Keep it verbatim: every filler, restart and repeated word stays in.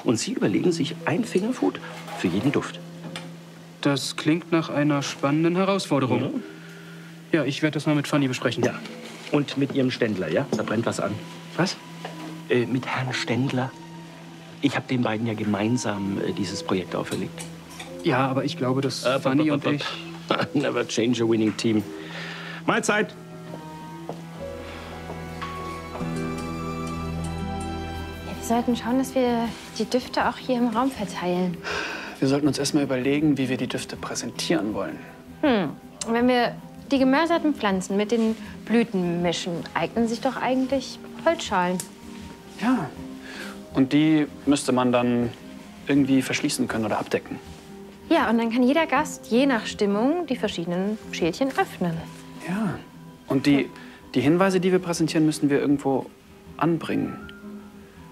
Und Sie überlegen sich ein Fingerfood für jeden Duft. Das klingt nach einer spannenden Herausforderung. Mhm. Ja, ich werde das mal mit Fanny besprechen. Ja. Und mit Ihrem Ständler, ja? Da brennt was an. Was? Äh, mit Herrn Ständler. Ich habe den beiden ja gemeinsam äh, dieses Projekt auferlegt. Ja, aber ich glaube, dass Äh, Fanny und ich... Never change a winning team. Mahlzeit. Wir sollten schauen, dass wir die Düfte auch hier im Raum verteilen. Wir sollten uns erstmal überlegen, wie wir die Düfte präsentieren wollen. Hm. Wenn wir die gemörserten Pflanzen mit den Blüten mischen, eignen sich doch eigentlich Holzschalen. Ja. Und die müsste man dann irgendwie verschließen können oder abdecken. Ja, und dann kann jeder Gast je nach Stimmung die verschiedenen Schälchen öffnen. Ja. Und die, die Hinweise, die wir präsentieren, müssen wir irgendwo anbringen.